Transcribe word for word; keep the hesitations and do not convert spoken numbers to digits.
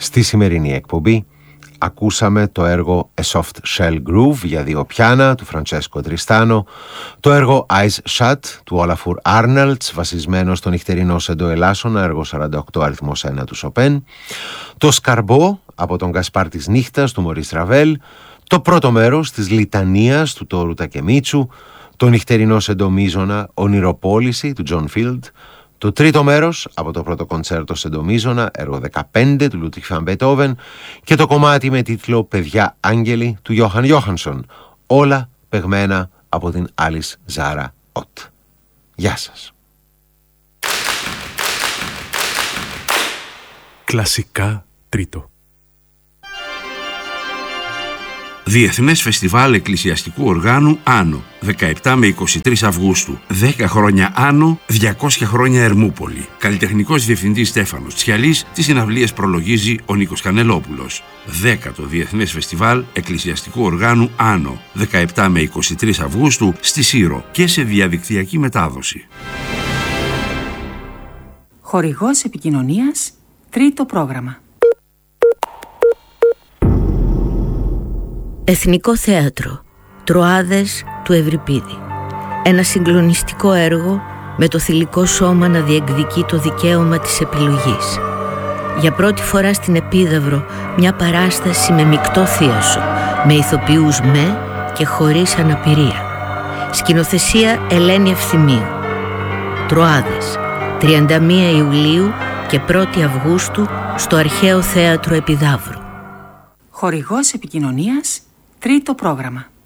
Στη σημερινή εκπομπή ακούσαμε το έργο A Soft Shell Groove για δύο πιάνα του Φραντσέσκο Τριστάνο, το έργο Eyes Shut του Όλαφουρ Άρνελτς βασισμένο στο νυχτερινό σεντο ελάσσονα έργο σαράντα οκτώ αριθμός ένα του Σοπέν, το Σκαρμπό από τον Γκασπάρ της Νύχτας του Μωρίς Ραβέλ, το πρώτο μέρος της Λιτανίας του Τόρου Τακεμίτσου, το νυχτερινό σεντο μείζωνα Ονειροπόληση του Τζον Φίλντ, το τρίτο μέρος από το πρώτο κοντσέρτο σεντο μείζωνα έργο δεκαπέντε του Λούτβιχ βαν Μπετόβεν και το κομμάτι με τίτλο «Παιδιά Άγγελοι» του Γιώχαν Γιώχανσον, όλα παιγμένα από την Άλις Ζάρα Οτ. Γεια σας. Κλασικά τρίτο. Διεθνές Φεστιβάλ Εκκλησιαστικού Οργάνου Άνω, δεκαεπτά με είκοσι τρεις Αυγούστου. δέκα χρόνια Άνω, διακόσια χρόνια Ερμούπολη. Καλλιτεχνικός διευθυντής Στέφανος Τσιαλής, τις συναυλίες προλογίζει ο Νίκος Κανελόπουλος. δέκατο Διεθνές Φεστιβάλ Εκκλησιαστικού Οργάνου Άνω, δεκαεπτά με είκοσι τρεις Αυγούστου στη Σύρο και σε διαδικτυακή μετάδοση. Χορηγός επικοινωνίας, τρίτο πρόγραμμα. Εθνικό Θέατρο, Τροάδες του Ευρυπίδη. Ένα συγκλονιστικό έργο με το θηλυκό σώμα να διεκδικεί το δικαίωμα της επιλογής. Για πρώτη φορά στην Επίδαυρο μια παράσταση με μεικτό θίασο, με ηθοποιούς με και χωρίς αναπηρία. Σκηνοθεσία Ελένη Ευθυμίου. Τροάδες, τριάντα μία Ιουλίου και πρώτη Αυγούστου στο Αρχαίο Θέατρο Επιδαύρου. Χορηγός επικοινωνίας, τρίτο πρόγραμμα.